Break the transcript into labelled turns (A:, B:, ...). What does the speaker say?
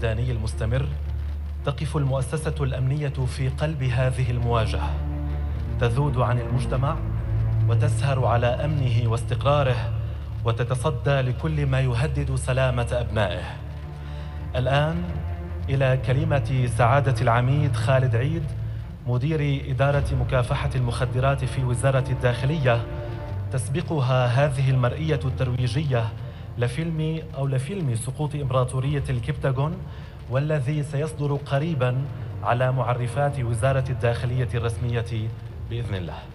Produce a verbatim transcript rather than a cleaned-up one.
A: الميداني المستمر، تقف المؤسسة الأمنية في قلب هذه المواجهة، تذود عن المجتمع وتسهر على أمنه واستقراره، وتتصدى لكل ما يهدد سلامة أبنائه. الآن إلى كلمة سعادة العميد خالد عيد، مدير إدارة مكافحة المخدرات في وزارة الداخلية، تسبقها هذه المرئية الترويجية لفيلم أو لفيلم سقوط إمبراطورية الكبتاغون، والذي سيصدر قريباً على معرفات وزارة الداخلية الرسمية بإذن الله.